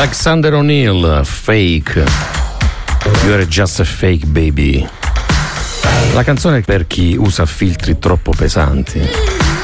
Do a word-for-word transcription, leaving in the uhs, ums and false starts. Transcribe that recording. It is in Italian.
Alexander O'Neal, Fake. You're just a fake baby. La canzone per chi usa filtri troppo pesanti.